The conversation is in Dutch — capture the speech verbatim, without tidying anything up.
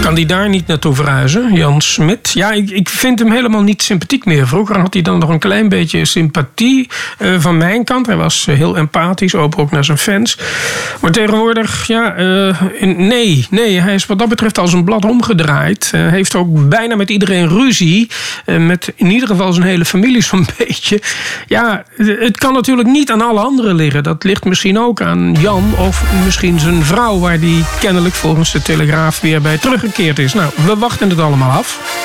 Kan die daar niet naartoe verhuizen, Jan Smit? Ja, ik, ik vind hem helemaal niet sympathiek meer. Vroeger had hij dan nog een klein beetje sympathie uh, van mijn kant. Hij was uh, heel empathisch, open ook naar zijn fans. Maar tegenwoordig, ja, uh, nee, nee. Hij is wat dat betreft als een blad omgedraaid. Hij uh, heeft ook bijna met iedereen ruzie. Uh, met in ieder geval zijn hele familie zo'n beetje. Ja, het kan natuurlijk niet aan alle anderen liggen. Dat ligt misschien ook aan Jan of misschien zijn vrouw, waar die kennelijk volgens de Telegraaf weer bij teruggekeerd is. Nou, we wachten het allemaal af.